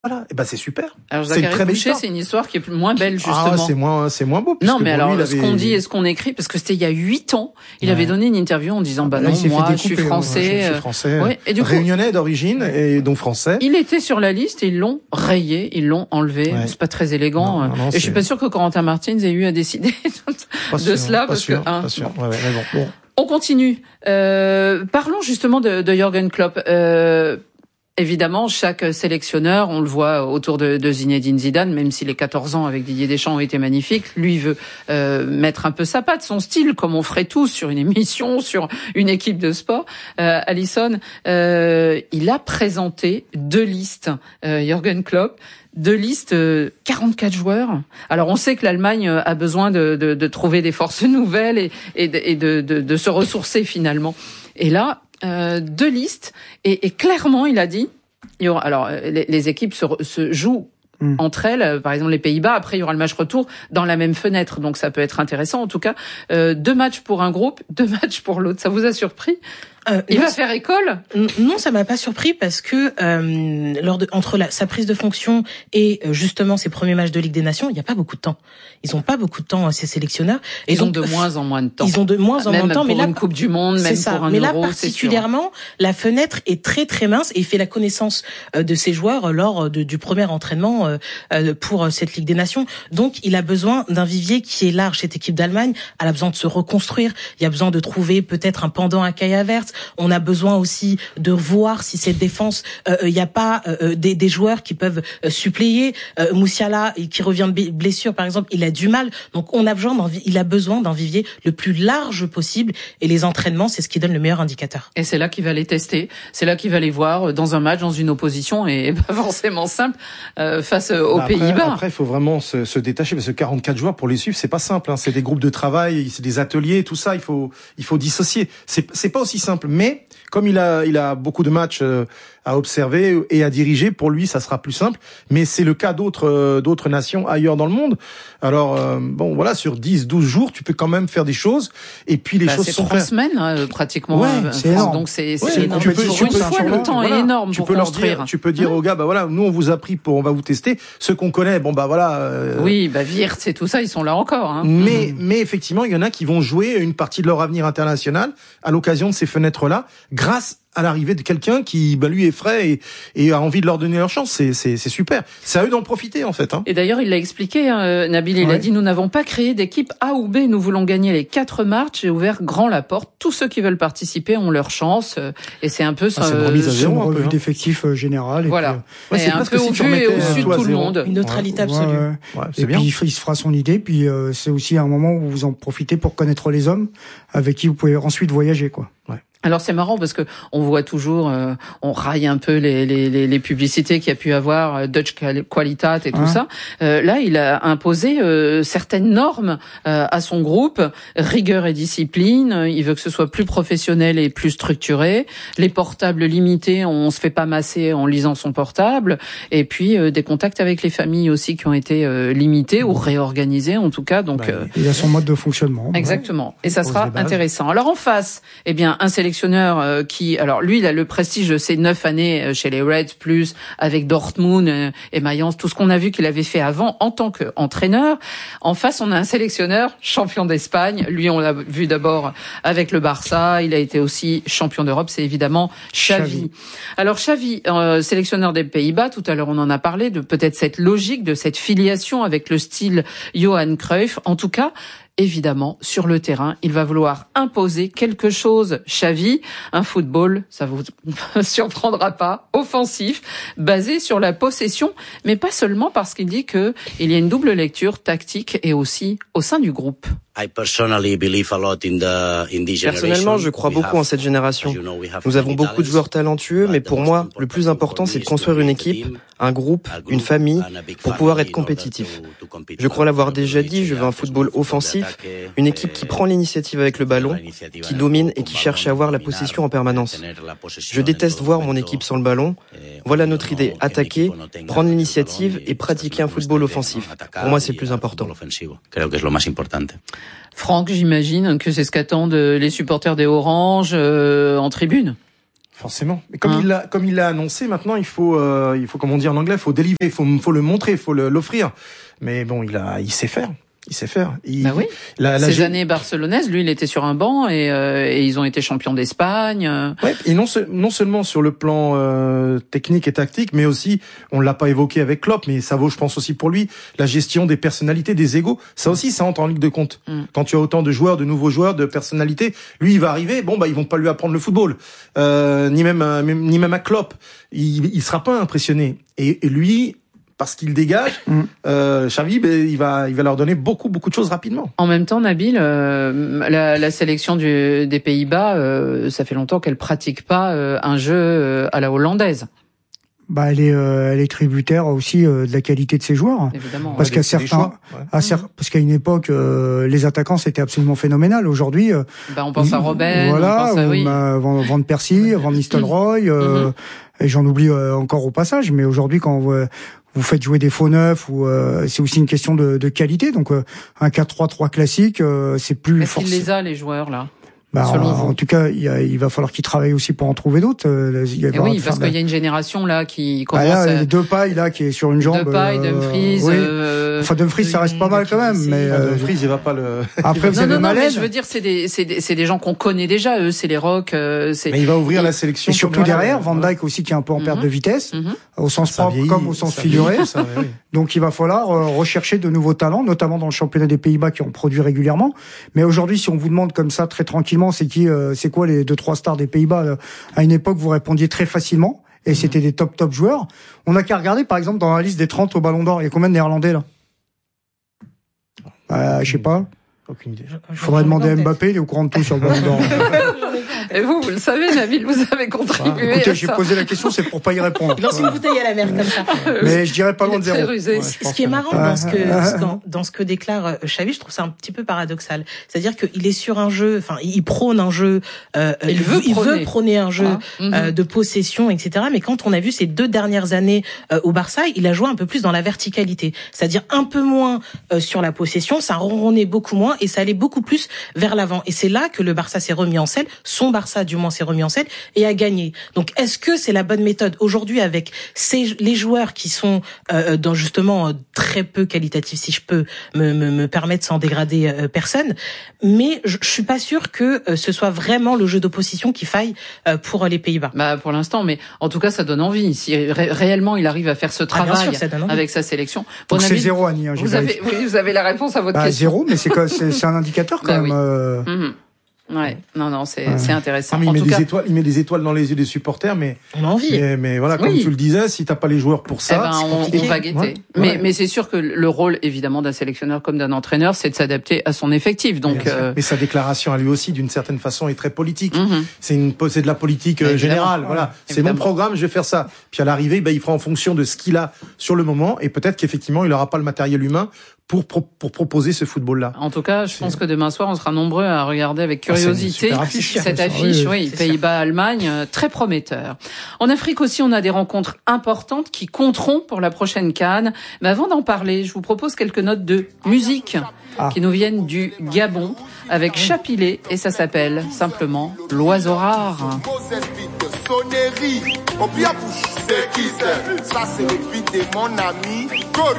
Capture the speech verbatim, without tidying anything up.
Voilà, et ben c'est super. Alors Zachary Boucher, c'est une histoire qui est moins belle justement. Ah, c'est moins, c'est moins beau. Non, mais alors lui, ce avait... qu'on dit et ce qu'on écrit, parce que c'était il y a huit ans, il ouais. avait donné une interview en disant, bah Là, non, moi, je suis français. Ouais, je suis français. Ouais. Et du Réunionnais coup, d'origine et donc français. Il était sur la liste et ils l'ont rayé, ils l'ont enlevé. Ouais. C'est pas très élégant. Non, non, non, et je suis pas sûr que Corentin Martins ait eu à décider de sûr, cela, parce sûr, que. Hein, pas sûr. Bon. Ouais, ouais, mais bon, bon. On continue. Euh, parlons justement de, de Jürgen Klopp. Euh, Évidemment, chaque sélectionneur, on le voit autour de, de Zinedine Zidane, même si les quatorze ans avec Didier Deschamps ont été magnifiques, lui veut euh, mettre un peu sa patte, son style, comme on ferait tous sur une émission, sur une équipe de sport. Euh, Alison, euh, il a présenté deux listes, euh, Jürgen Klopp, deux listes, euh, quarante-quatre joueurs. Alors on sait que l'Allemagne a besoin de, de, de trouver des forces nouvelles et, et, de, et de, de, de se ressourcer finalement. Et là, Euh, deux listes et, et clairement il a dit il y aura, alors les, les équipes se, se jouent mmh. entre elles, par exemple les Pays-Bas, après il y aura le match retour dans la même fenêtre, donc ça peut être intéressant en tout cas. Euh, deux matchs pour un groupe, deux matchs pour l'autre. Ça vous a surpris? Euh, il non, va faire école? Non, ça m'a pas surpris parce que euh, lors de, entre la, sa prise de fonction et euh, justement ses premiers matchs de Ligue des Nations, il n'y a pas beaucoup de temps. Ils ont pas beaucoup de temps, ces sélectionneurs. Et ils donc, ont de moins en moins de temps. Ils ont de moins en même moins de temps, mais là, pour une Coupe du Monde, même ça. pour un mais Euro, là, particulièrement, la fenêtre est très très mince et il fait la connaissance euh, de ses joueurs lors de, du premier entraînement euh, pour cette Ligue des Nations. Donc, il a besoin d'un vivier qui est large. Cette équipe d'Allemagne, elle a besoin de se reconstruire. Il y a besoin de trouver peut-être un pendant à Kai Havertz. On a besoin aussi de voir si cette défense, il euh, n'y a pas euh, des, des joueurs qui peuvent euh, suppléer. Euh, Moussiala, qui revient de blessure, par exemple, il a du mal. Donc, on a besoin d'un, il a besoin d'un vivier le plus large possible. Et les entraînements, c'est ce qui donne le meilleur indicateur. Et c'est là qu'il va les tester. C'est là qu'il va les voir dans un match, dans une opposition, et pas forcément simple euh, face aux après, Pays-Bas. Après, il faut vraiment se, se détacher parce que quarante-quatre joueurs pour les suivre, c'est pas simple. Hein. C'est des groupes de travail, c'est des ateliers, tout ça. Il faut, il faut dissocier. C'est, c'est pas aussi simple, mais comme il a, il a beaucoup de matchs euh, à observer et à diriger, pour lui, ça sera plus simple. Mais c'est le cas d'autres, euh, d'autres nations ailleurs dans le monde. Alors, euh, bon, voilà, sur dix, douze jours, tu peux quand même faire des choses. Et puis, les bah, choses c'est sont trois faites. semaines, hein, pratiquement. Ouais, euh, c'est énorme. Donc, c'est, c'est ouais, énorme. Tu peux, pour tu une peux, fois, le temps voilà, est énorme tu pour peux construire. Leur dire, tu peux dire mmh. aux gars, bah voilà, nous, on vous a pris pour, on va vous tester. Ceux qu'on connaît, bon, bah voilà. Euh... Oui, bah, Wirtz et tout ça, ils sont là encore, hein. Mais, mmh. mais effectivement, il y en a qui vont jouer une partie de leur avenir international à l'occasion de ces fenêtres-là, grâce à l'arrivée de quelqu'un qui, bah, lui est frais et, et a envie de leur donner leur chance. C'est, c'est, c'est super. C'est à eux d'en profiter, en fait, hein. Et d'ailleurs, il l'a expliqué, hein, Nabil, il ouais. a dit, nous n'avons pas créé d'équipe A ou B, nous voulons gagner les quatre matchs. J'ai ouvert grand la porte. Tous ceux qui veulent participer ont leur chance. Et c'est un peu ah, c'est une remise à zéro, une revue d'effectifs euh, générale. Voilà. Et, puis, euh, ouais, c'est un peu au vu et au-dessus de tout le monde. Une neutralité absolue. Ouais, ouais. Ouais, et bien. puis, il se fera son idée. Puis, euh, c'est aussi un moment où vous en profitez pour connaître les hommes avec qui vous pouvez ensuite voyager, quoi. Ouais. Alors c'est marrant parce que on voit toujours, euh, on raille un peu les, les, les, les publicités qu'il y a pu avoir, euh, Dutch Qualitat et tout hein. ça. Euh, là, il a imposé euh, certaines normes euh, à son groupe, rigueur et discipline. Il veut que ce soit plus professionnel et plus structuré. Les portables limités, on se fait pas masser en lisant son portable. Et puis euh, des contacts avec les familles aussi qui ont été euh, limités ou réorganisés en tout cas. Donc bah, euh, il a son mode de fonctionnement. Exactement. Ouais. Et ça sera intéressant. Alors en face, eh bien un sélectionneur qui, alors lui, il a le prestige de ses neuf années chez les Reds, plus avec Dortmund et Mayence, tout ce qu'on a vu qu'il avait fait avant en tant qu'entraîneur. En face, on a un sélectionneur champion d'Espagne. Lui, on l'a vu d'abord avec le Barça. Il a été aussi champion d'Europe. C'est évidemment Xavi. Xavi. Alors Xavi, euh, sélectionneur des Pays-Bas. Tout à l'heure, on en a parlé de peut-être cette logique, de cette filiation avec le style Johan Cruyff. En tout cas, évidemment, sur le terrain, il va vouloir imposer quelque chose. Xavi, un football, ça vous surprendra pas, offensif, basé sur la possession, mais pas seulement parce qu'il dit que il y a une double lecture tactique et aussi au sein du groupe. Personnellement, je crois beaucoup en cette génération. Nous avons beaucoup de joueurs talentueux, mais pour moi, le plus important, c'est de construire une équipe, un groupe, une famille, pour pouvoir être compétitif. Je crois l'avoir déjà dit, je veux un football offensif, une équipe qui prend l'initiative avec le ballon, qui domine et qui cherche à avoir la possession en permanence. Je déteste voir mon équipe sans le ballon. Voilà notre idée, attaquer, prendre l'initiative et pratiquer un football offensif. Pour moi, c'est le plus important. Franck, j'imagine que c'est ce qu'attendent les supporters des Oranges euh, en tribune. Forcément. Mais comme hein. il l'a, comme il l'a annoncé, maintenant il faut, euh, il faut, comme on dit en anglais, il faut délivrer, il faut, faut le montrer, il faut le, l'offrir. Mais bon, il a, il sait faire. Il sait faire. Il, bah oui. La, la Ces G... années barcelonaises, lui, il était sur un banc et, euh, et ils ont été champions d'Espagne. Ouais, et non, non seulement sur le plan euh, technique et tactique, mais aussi, on l'a pas évoqué avec Klopp, mais ça vaut, je pense aussi pour lui, la gestion des personnalités, des égos. Ça aussi, ça entre en ligne de compte. Mm. Quand tu as autant de joueurs, de nouveaux joueurs, de personnalités, lui, il va arriver. Bon, bah, ils vont pas lui apprendre le football, euh, ni même, euh, ni même à Klopp. Il, il sera pas impressionné. Et, et lui. Parce qu'il dégage, mmh. euh, Xavi, ben, il va, il va leur donner beaucoup, beaucoup de choses rapidement. En même temps, Nabil, euh, la, la sélection du, des Pays-Bas, euh, ça fait longtemps qu'elle pratique pas euh, un jeu euh, à la hollandaise. Bah, elle est, euh, elle est tributaire aussi euh, de la qualité de ses joueurs. Évidemment. Parce ouais, qu'à certains, choix, ouais. à cer- mmh. parce qu'à une époque, euh, les attaquants c'était absolument phénoménal. Aujourd'hui, euh, bah, on pense à Robben, voilà, on pense à oui. Bah, Van, Van Persie, Van Nistelrooy, euh, mmh. et j'en oublie euh, encore au passage. Mais aujourd'hui, quand on voit vous faites jouer des faux neufs ou euh, c'est aussi une question de, de qualité. Donc euh, un quatre trois trois classique, euh, c'est plus Est-ce forcément. qu'il les a les joueurs là? Bah, en, en tout cas, il, y a, il va falloir qu'il travaille aussi pour en trouver d'autres. Euh, il Et oui, parce qu'il y a une génération là qui commence. Ah, là, à... Depay là qui est sur une jambe. Depay, euh, Dumfries. Oui. Euh... Enfin, Dumfries, ça reste pas mal quand même, mais euh, Dumfries, il va pas le. Après, vous non, avez non, non, Malen. mais je veux dire, c'est des, c'est des, c'est des gens qu'on connaît déjà. Eux, c'est les Rock. Euh, c'est. Mais il va ouvrir la sélection. Et surtout derrière, Van Dijk aussi qui est un peu en perte mm-hmm. de vitesse, mm-hmm. au sens propre vieillit, comme au sens figuré. Ça, oui. Donc, il va falloir euh, rechercher de nouveaux talents, notamment dans le championnat des Pays-Bas qui ont produit régulièrement. Mais aujourd'hui, si on vous demande comme ça très tranquillement, c'est qui, euh, c'est quoi les deux trois stars des Pays-Bas là, à une époque, vous répondiez très facilement. Et c'était des top top joueurs. On n'a qu'à regarder, par exemple, dans la liste des trente au Ballon d'Or, il y a combien de Néerlandais là? Euh, je sais pas. Aucune idée. Il faudrait demander à Mbappé, il est au courant de tout sur le Ballon d'Or. Et vous, vous le savez, Nabil, vous avez contribué. Ah, écoutez, à j'ai ça. posé la question, c'est pour pas y répondre. Lance une bouteille à la mer comme ça. Mais je dirais pas loin de zéro. Ouais, ce qui est marrant dans ce que dans, dans ce que déclare Xavi, je trouve ça un petit peu paradoxal. C'est-à-dire qu'il est sur un jeu, enfin, il prône un jeu, euh, il, il veut, il prôner. veut prôner un jeu ah. euh, de possession, et cetera. Mais quand on a vu ces deux dernières années euh, au Barça, il a joué un peu plus dans la verticalité, c'est-à-dire un peu moins euh, sur la possession, ça ronronnait beaucoup moins et ça allait beaucoup plus vers l'avant. Et c'est là que le Barça s'est remis en selle, son Barça du moins s'est remis en selle et a gagné. Donc est-ce que c'est la bonne méthode aujourd'hui avec ces, les joueurs qui sont euh, dans justement euh, très peu qualitatifs, si je peux me, me, me permettre sans dégrader euh, personne, mais je, je suis pas sûre que euh, ce soit vraiment le jeu d'opposition qui faille euh, pour les Pays-Bas. Bah pour l'instant, mais en tout cas ça donne envie. Si ré- réellement il arrive à faire ce travail ah, sûr, avec sa sélection. Bon, donc c'est zéro Annie. Hein, vous avez, oui, vous avez la réponse à votre bah, question. Zéro, mais c'est quoi, c'est, c'est un indicateur quand bah, même. Oui. Euh... Mm-hmm. Ouais, non, non, c'est, ouais. c'est intéressant. Non, mais il, en met tout des cas... étoiles, il met des étoiles dans les yeux des supporters, mais. On a envie. Mais, mais voilà, comme oui. tu le disais, si t'as pas les joueurs pour ça. Eh ben, on, on va guetter. Ouais. Mais, ouais. mais c'est sûr que le rôle, évidemment, d'un sélectionneur comme d'un entraîneur, c'est de s'adapter à son effectif. Donc, euh... mais sa déclaration à lui aussi, d'une certaine façon, est très politique. Mm-hmm. C'est une, c'est de la politique euh, générale. Ouais. Voilà. C'est évidemment. Mon programme, je vais faire ça. Puis à l'arrivée, ben, il fera en fonction de ce qu'il a sur le moment, et peut-être qu'effectivement, il n'aura pas le matériel humain pour, pour, pour proposer ce football-là. En tout cas, je pense que demain soir, on sera nombreux à regarder avec curiosité ah, affiche, cette affiche, oui, oui Pays-Bas-Allemagne, très prometteur. En Afrique aussi, on a des rencontres importantes qui compteront pour la prochaine CAN. Mais avant d'en parler, je vous propose quelques notes de musique ah. qui nous viennent du Gabon avec Chapilé et ça s'appelle simplement L'Oiseau Rare. Sonnerie, au bien bouche, c'est qui c'est? Ça c'est le beat de mon ami Cory.